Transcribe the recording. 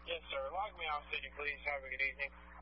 Yes, sir. Log me off, city, please. Have a good evening.